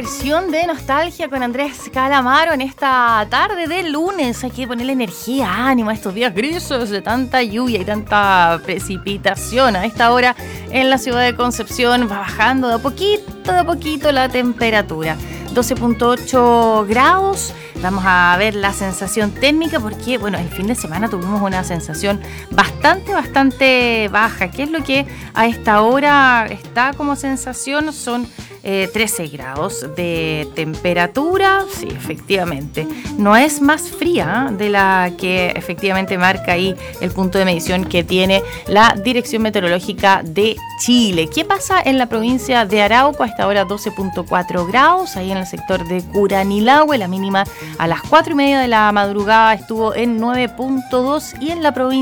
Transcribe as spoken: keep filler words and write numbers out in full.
edición de Nostalgia con Andrés Calamaro en esta tarde de lunes. Hay que ponerle energía, ánimo a estos días grises de tanta lluvia y tanta precipitación. A esta hora en la ciudad de Concepción va bajando de a poquito, de a poquito la temperatura. doce punto ocho grados. Vamos a ver la sensación térmica porque, bueno, el fin de semana tuvimos una sensación bastante, bastante baja. ¿Qué es lo que a esta hora está como sensación? Son eh, trece grados de temperatura. Sí, efectivamente. No es más fría de la que efectivamente marca ahí el punto de medición que tiene la Dirección Meteorológica de Chile. ¿Qué pasa en la provincia de Arauco? A esta hora doce punto cuatro grados. Ahí en el sector de Curanilahue, la mínima a las cuatro y media de la madrugada estuvo en nueve punto dos y en la provincia